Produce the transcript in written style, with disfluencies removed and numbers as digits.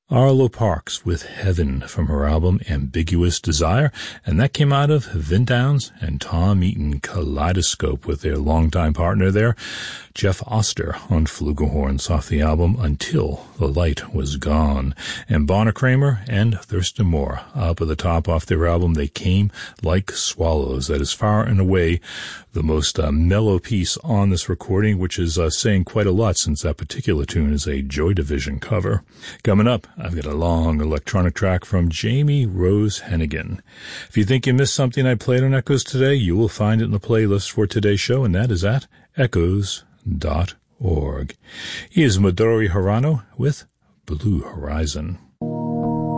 Arlo Parks with Heaven from her album Ambiguous Desire, and that came out of Vin Downs and Tom Eaton Kaleidoscope with their longtime partner there, Jeff Oster, on flugelhorns off the album Until the Light Was Gone, and Bonner Kramer and Thurston Moore up at the top off their album They Came Like Swallows. That is far and away the most mellow piece on this recording, which is saying quite a lot since that particular tune is a Joy Division cover. Coming up, I've got a long electronic track from Jamie Rose Hennigan. If you think you missed something I played on Echoes today, you will find it in the playlist for today's show, and that is at echoes.org. He is Midori Hirano with Blue Horizon.